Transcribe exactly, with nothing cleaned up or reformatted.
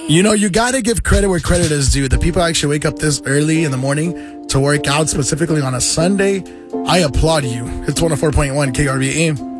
You know, you got to give credit where credit is due. The people actually wake up this early in the morning to work out, specifically on a Sunday. I applaud you. It's one oh four point one K R V A.